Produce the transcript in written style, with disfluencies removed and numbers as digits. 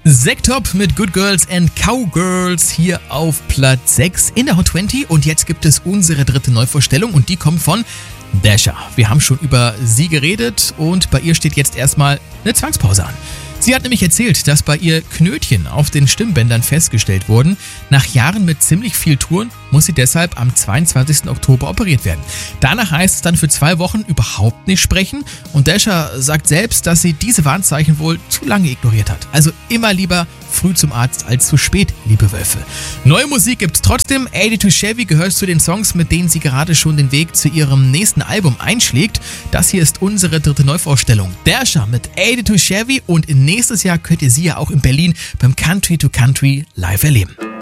Sektop mit Good Girls and Cowgirls hier auf Platz 6 in der Hot 20 und jetzt gibt es unsere dritte Neuvorstellung und die kommt von Dasha. Wir haben schon über sie geredet und bei ihr steht jetzt erstmal eine Zwangspause an. Sie hat nämlich erzählt, dass bei ihr Knötchen auf den Stimmbändern festgestellt wurden. Nach Jahren mit ziemlich viel Touren muss sie deshalb am 22. Oktober operiert werden. Danach heißt es dann für 2 Wochen überhaupt nicht sprechen und Dasha sagt selbst, dass sie diese Warnzeichen wohl zu lange ignoriert hat. Also immer lieber früh zum Arzt als zu spät, liebe Wölfe. Neue Musik gibt's trotzdem. 82 Chevy gehört zu den Songs, mit denen sie gerade schon den Weg zu ihrem nächsten Album einschlägt. Das hier ist unsere dritte Neuvorstellung. Dasha mit 82 Chevy und nächstes Jahr könnt ihr sie ja auch in Berlin beim Country to Country live erleben.